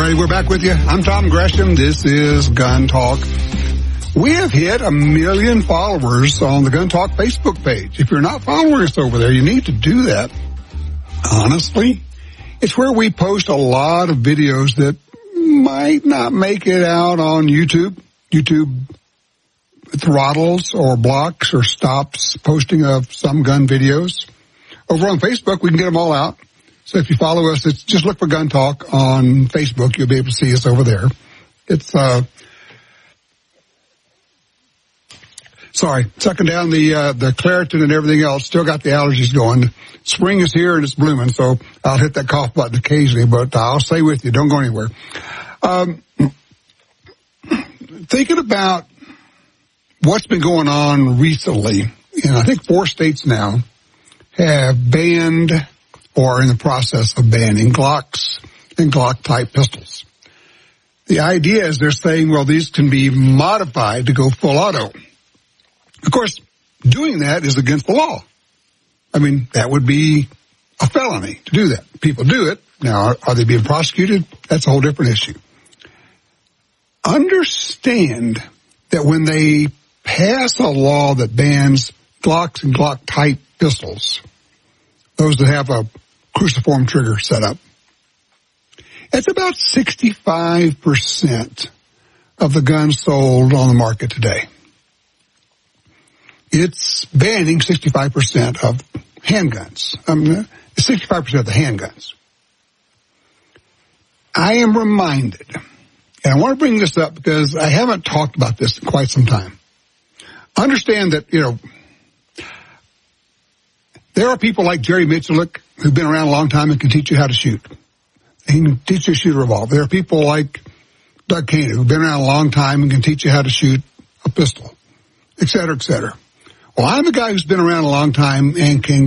righty, we're back with you. I'm Tom Gresham. This is Gun Talk. We have hit 1 million followers on the Gun Talk Facebook page. If you're not following us over there, you need to do that. Honestly, it's where we post a lot of videos that might not make it out on YouTube. YouTube throttles or blocks or stops posting of some gun videos. Over on Facebook, we can get them all out. So if you follow us, it's just look for Gun Talk on Facebook. You'll be able to see us over there. It's, sucking down the Claritin and everything else. Still got the allergies going. Spring is here and it's blooming, so I'll hit that cough button occasionally, but I'll stay with you. Don't go anywhere. Thinking about what's been going on recently, and I think 4 states now have banned or are in the process of banning Glocks and Glock-type pistols. The idea is they're saying, well, these can be modified to go full auto. Of course, doing that is against the law. I mean, that would be a felony to do that. People do it. Now, are they being prosecuted? That's a whole different issue. Understand that when they pass a law that bans Glocks and Glock-type pistols, those that have a cruciform trigger set up, it's about 65% of the guns sold on the market today. It's banning 65% of handguns. 65% of the handguns. I am reminded, and I want to bring this up because I haven't talked about this in quite some time. Understand that, there are people like Jerry Miculek who've been around a long time and can teach you how to shoot. He can teach you to shoot a revolver. There are people like Doug Koenig who've been around a long time and can teach you how to shoot a pistol, et cetera, et cetera. Well, I'm a guy who's been around a long time and can